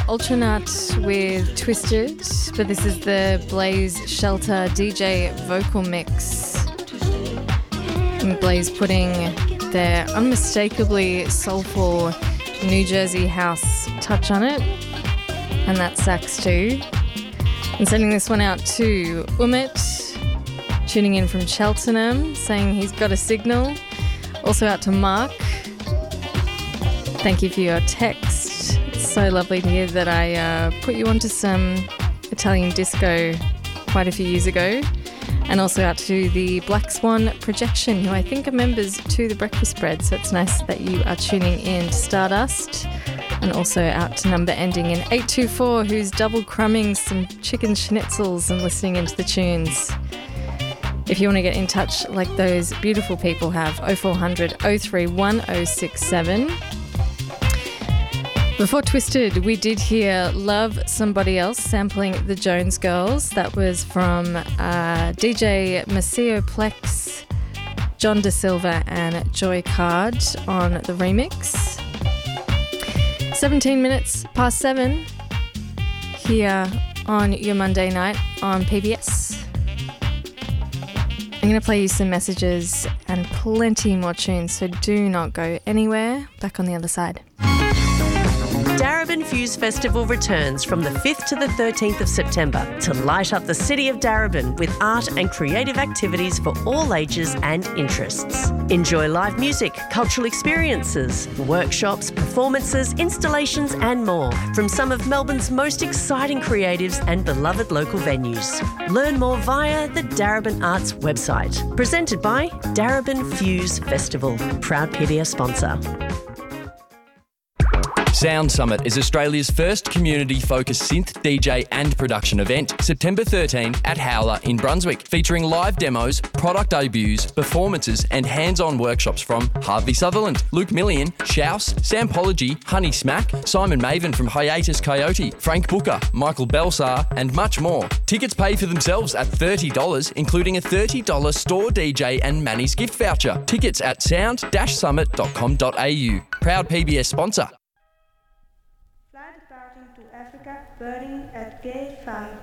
Ultranut with Twisted, but this is the Blaze Shelter DJ vocal mix. And Blaze putting their unmistakably soulful New Jersey house touch on it, and that sax too. And sending this one out to Umit, tuning in from Cheltenham, saying he's got a signal. Also out to Mark. Thank you for your text. It's so lovely to hear that I put you onto some Italian disco quite a few years ago. And also out to the Black Swan Projection, who I think are members to the Breakfast Spread. So it's nice that you are tuning in to Stardust. And also out to number ending in 824, who's double crumbing some chicken schnitzels and listening into the tunes. If you want to get in touch like those beautiful people have, 0400 031 067. Before Twisted, we did hear Love Somebody Else sampling the Jones Girls. That was from DJ Maceo Plex, John Da Silva and Joy Card on the remix. 17 minutes past 7 here on your Monday night on PBS. I'm going to play you some messages and plenty more tunes, so do not go anywhere. Back on the other side. Darebin Fuse Festival returns from the 5th to the 13th of September to light up the city of Darebin with art and creative activities for all ages and interests. Enjoy live music, cultural experiences, workshops, performances, installations and more from some of Melbourne's most exciting creatives and beloved local venues. Learn more via the Darebin Arts website. Presented by Darebin Fuse Festival, proud PBS sponsor. Sound Summit is Australia's first community-focused synth, DJ and production event, September 13 at Howler in Brunswick, featuring live demos, product debuts, performances and hands-on workshops from Harvey Sutherland, Luke Millian, Shouse, Sampology, Honey Smack, Simon Maven from Hiatus Coyote, Frank Booker, Michael Belsar and much more. Tickets pay for themselves at $30, including a $30 store DJ and Manny's gift voucher. Tickets at sound-summit.com.au. Proud PBS sponsor. Flight departing to Africa, boarding at gate 5.